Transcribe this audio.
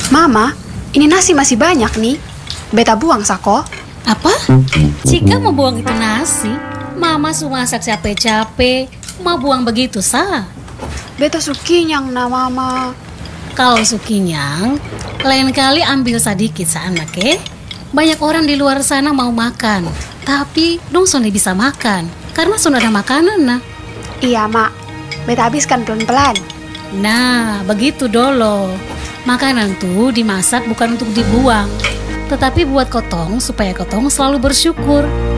Mama, ini nasi masih banyak nih. Beta buang sako. Apa? Jika mau buang itu nasi, Mama sudah masak capek-capek, mau buang begitu sah. Beta sukinyang na mama. Kalau sukinyang, lain kali ambil sedikit sana, ke? Banyak orang di luar sana mau makan, tapi dong sudah bisa makan, karena sudah ada makanan, nah. Iya, Mak. Beta habiskan pelan-pelan. Nah, begitu dolo. Makanan tuh dimasak bukan untuk dibuang, tetapi buat kotong supaya kotong selalu bersyukur.